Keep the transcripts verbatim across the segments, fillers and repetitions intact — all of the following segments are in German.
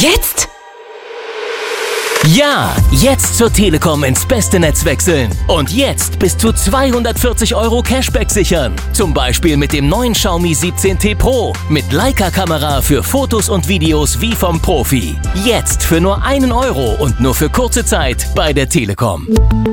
Jetzt? Ja, jetzt zur Telekom ins beste Netz wechseln. Und jetzt bis zu zweihundertvierzig Euro Cashback sichern. Zum Beispiel mit dem neuen Xiaomi siebzehn T Pro. Mit Leica-Kamera für Fotos und Videos wie vom Profi. Jetzt für nur einen Euro und nur für kurze Zeit bei der Telekom.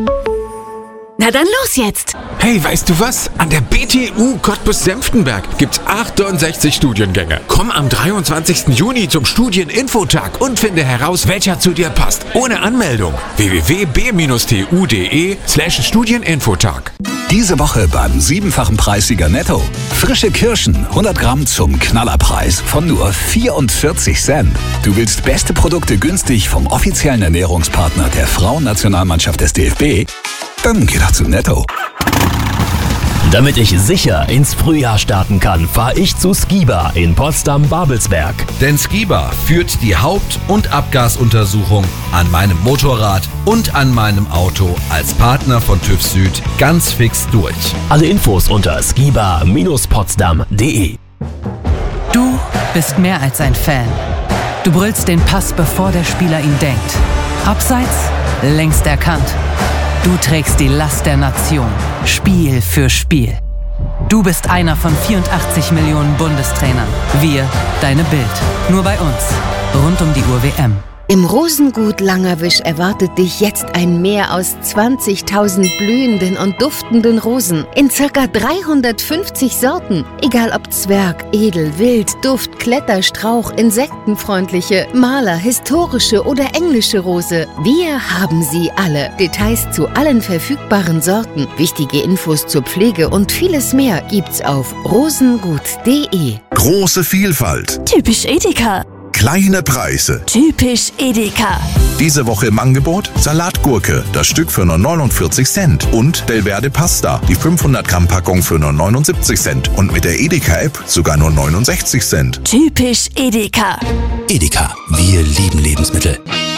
Na dann los jetzt! Hey, weißt du was? An der B T U Cottbus-Senftenberg gibt's achtundsechzig Studiengänge. Komm am dreiundzwanzigsten Juni zum Studieninfotag und finde heraus, welcher zu dir passt. Ohne Anmeldung. w w w punkt b t u punkt d e slash Studieninfotag. Diese Woche beim siebenfachen Preissieger Netto. Frische Kirschen, hundert Gramm zum Knallerpreis von nur vierundvierzig Cent. Du willst beste Produkte günstig vom offiziellen Ernährungspartner der Frauennationalmannschaft des D F B? Dann geh doch zu Netto. Damit ich sicher ins Frühjahr starten kann, fahre ich zu Skiba in Potsdam-Babelsberg. Denn Skiba führt die Haupt- und Abgasuntersuchung an meinem Motorrad und an meinem Auto als Partner von TÜV Süd ganz fix durch. Alle Infos unter skiba Bindestrich potsdam punkt d e. Du bist mehr als ein Fan. Du brüllst den Pass, bevor der Spieler ihn denkt. Abseits, längst erkannt. Du trägst die Last der Nation, Spiel für Spiel. Du bist einer von vierundachtzig Millionen Bundestrainern. Wir, deine Bild. Nur bei uns. Rund um die Uhr W M. Im Rosengut Langerwisch erwartet dich jetzt ein Meer aus zwanzigtausend blühenden und duftenden Rosen in ca. dreihundertfünfzig Sorten. Egal ob Zwerg, Edel, Wild, Duft, Kletter, Strauch, insektenfreundliche, Maler, historische oder englische Rose. Wir haben sie alle. Details zu allen verfügbaren Sorten, wichtige Infos zur Pflege und vieles mehr gibt's auf rosengut punkt d e. Große Vielfalt. Typisch Edeka. Kleine Preise. Typisch Edeka. Diese Woche im Angebot Salatgurke, das Stück für nur neunundvierzig Cent. Und Delverde Pasta, die fünfhundert Gramm Packung für nur neunundsiebzig Cent. Und mit der Edeka-App sogar nur neunundsechzig Cent. Typisch Edeka. Edeka, wir lieben Lebensmittel.